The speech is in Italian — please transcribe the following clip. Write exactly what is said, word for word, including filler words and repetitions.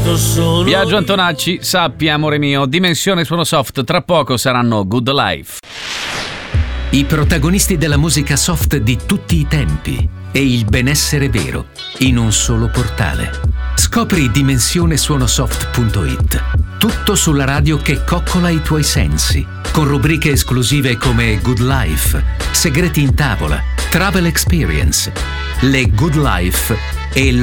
sto solo. Biagio Antonacci, sappi amore mio, Dimensione Suono Soft, tra poco saranno Good Life. I protagonisti della musica soft di tutti i tempi e il benessere vero in un solo portale. Scopri dimensione suono soft punto it. Tutto sulla radio che coccola i tuoi sensi, con rubriche esclusive come Good Life, Segreti in tavola, Travel Experience, le Good Life e